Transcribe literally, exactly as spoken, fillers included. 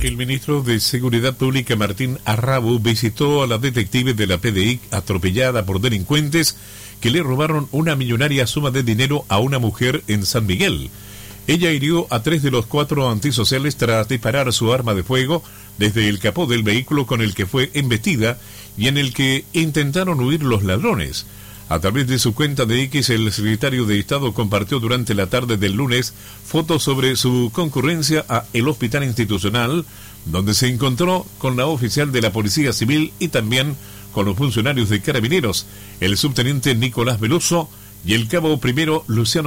El ministro de Seguridad Pública, Martín Arrabo, visitó a la detective de la P D I atropellada por delincuentes que le robaron una millonaria suma de dinero a una mujer en San Miguel. Ella hirió a tres de los cuatro antisociales tras disparar su arma de fuego desde el capó del vehículo con el que fue embestida y en el que intentaron huir los ladrones. A través de su cuenta de X, el secretario de Estado compartió durante la tarde del lunes fotos sobre su concurrencia a el Hospital Institucional, donde se encontró con la oficial de la Policía Civil y también con los funcionarios de Carabineros, el subteniente Nicolás Veloso y el cabo primero Luciano